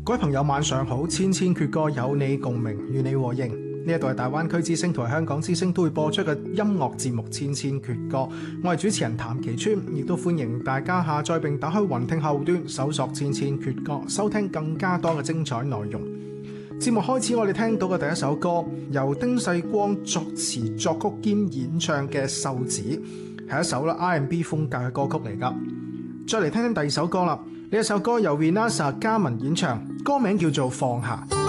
各位朋友晚上好，千千闕歌有你共鳴，與你和應。呢一度係大灣區之聲同香港之聲都會播出嘅音樂節目《千千闕歌》，我係主持人譚其川，亦都歡迎大家下載並打開雲聽後端搜索《千千闕歌》，收聽更加多嘅精彩內容。節目開始，我哋聽到嘅第一首歌由丁世光作詞作曲兼演唱嘅《瘦子》，係一首 R&B 風格嘅歌曲嚟㗎。再嚟聽聽第二首歌啦，呢一首歌由 Vinasa 嘉文演唱，歌名叫做《放下》。